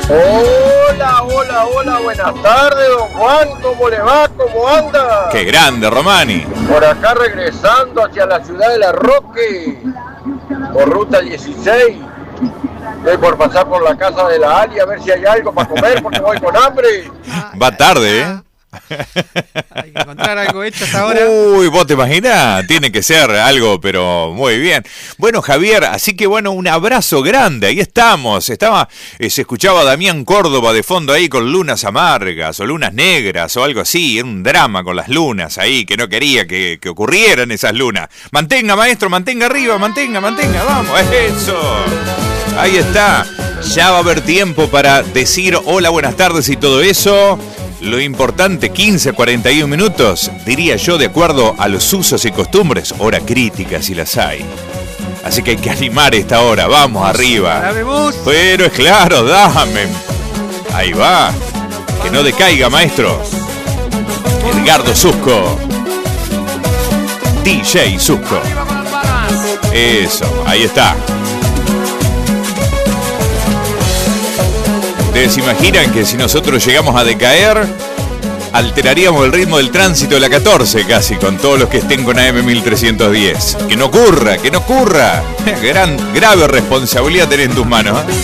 Hola, hola, hola, buenas tardes, don Juan, ¿cómo le va? ¿Cómo anda? ¡Qué grande, Romani! Por acá regresando hacia la ciudad de La Roque, por ruta 16. Estoy por pasar por la casa de la Ali a ver si hay algo para comer porque voy con hambre. Va tarde, ¿eh? Hay que encontrar algo hecho hasta ahora. Uy, ¿vos te imaginás? Tiene que ser algo, pero muy bien. Bueno, Javier, así que bueno, un abrazo grande. Ahí estamos. Se escuchaba a Damián Córdoba de fondo ahí con lunas amargas o lunas negras o algo así. Era un drama con las lunas ahí, que no quería que ocurrieran esas lunas. Mantenga, maestro, mantenga arriba, mantenga, vamos. Eso. Ahí está. Ya va a haber tiempo para decir hola, buenas tardes y todo eso. Lo importante, 15 a 41 minutos, diría yo, de acuerdo a los usos y costumbres, hora crítica si las hay. Así que hay que animar esta hora, vamos arriba. Dame bus. Pero es claro, dame. Ahí va. Que no decaiga, maestro. Edgardo Susco. DJ Susco. Eso, ahí está. ¿Ustedes imaginan que si nosotros llegamos a decaer, alteraríamos el ritmo del tránsito de la 14 casi, con todos los que estén con AM 1310? Que no ocurra. Grave responsabilidad tenés en tus manos, ¿eh?